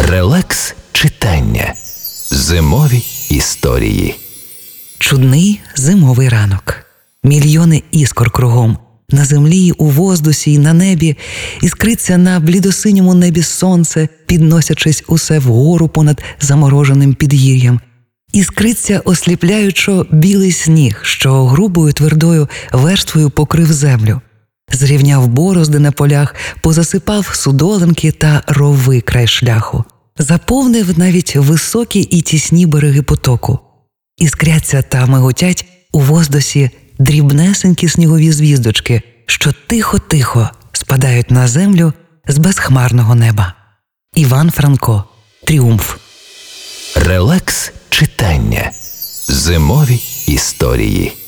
Релакс читання. Зимові історії. Чудний зимовий ранок. Мільйони іскор кругом. На землі, у воздусі й на небі. Іскриться на блідосиньому небі сонце, підносячись усе вгору понад замороженим підгір'ям. Іскриться осліпляючо білий сніг, що грубою твердою верствою покрив землю. Зрівняв борозди на полях, позасипав судолинки та рови край шляху. Заповнив навіть високі і тісні береги потоку. Іскряться та миготять у воздусі дрібнесенькі снігові звіздочки, що тихо-тихо спадають на землю з безхмарного неба. Іван Франко. Тріумф. Релакс читання. Зимові історії.